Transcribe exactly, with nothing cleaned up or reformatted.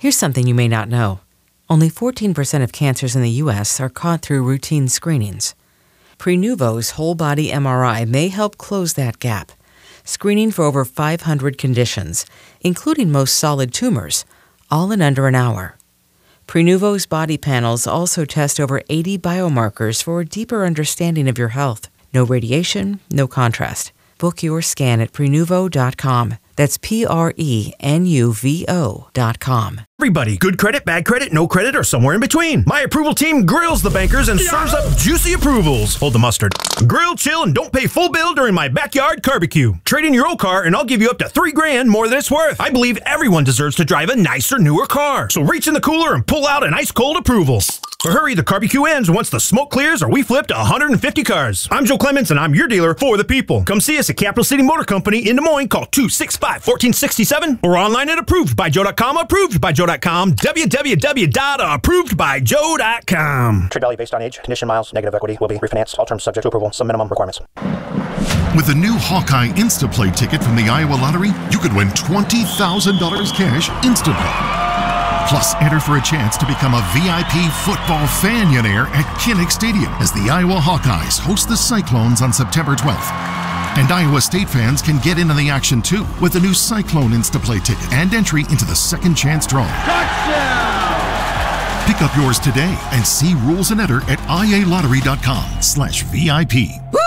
Here's something you may not know. Only fourteen percent of cancers in the U S are caught through routine screenings. Prenuvo's whole-body M R I may help close that gap, screening for over five hundred conditions, including most solid tumors, all in under an hour. Prenuvo's body panels also test over eighty biomarkers for a deeper understanding of your health. No radiation, no contrast. Book your scan at Prenuvo dot com. That's P R E N U V O dot com. Everybody, good credit, bad credit, no credit, or somewhere in between. My approval team grills the bankers and serves up juicy approvals. Hold the mustard. Grill, chill, and don't pay full bill during my backyard barbecue. Trade in your old car and I'll give you up to three grand more than it's worth. I believe everyone deserves to drive a nicer, newer car. So reach in the cooler and pull out an ice cold approval. But hurry, the barbecue ends once the smoke clears or we flipped one hundred fifty cars. I'm Joe Clements and I'm your dealer for the people. Come see us at Capital City Motor Company in Des Moines. Call two six five, one four six seven or online at approved by joe dot com. approved by joe dot com. w w w dot approved by joe dot com. Trade value based on age, condition, miles, negative equity will be refinanced. All terms subject to approval. Some minimum requirements. With the new Hawkeye Instaplay ticket from the Iowa Lottery, you could win twenty thousand dollars cash instantly. Plus, enter for a chance to become a V I P football fanionaire at Kinnick Stadium as the Iowa Hawkeyes host the Cyclones on September twelfth. And Iowa State fans can get in on the action too with the new Cyclone Instaplay ticket and entry into the second chance draw. Touchdown! Pick up yours today and see rules and enter at I A lottery dot com slash V I P.